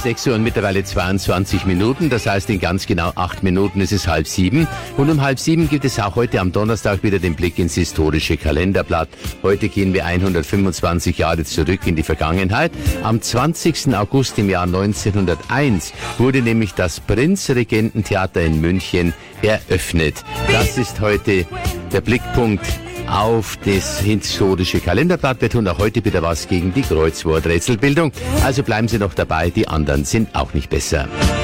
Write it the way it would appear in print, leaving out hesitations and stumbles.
6 Uhr und mittlerweile 22 Minuten. Das heißt, in ganz genau 8 Minuten ist es 6:30. Und um 6:30 gibt es auch heute am Donnerstag wieder den Blick ins historische Kalenderblatt. Heute gehen wir 125 Jahre zurück in die Vergangenheit. Am 20. August im Jahr 1901 wurde nämlich das Prinzregententheater in München eröffnet. Das ist heute der Blickpunkt auf das historische Kalenderblatt. Wir tun auch heute wieder was gegen die Kreuzworträtselbildung. Also bleiben Sie noch dabei, die anderen sind auch nicht besser.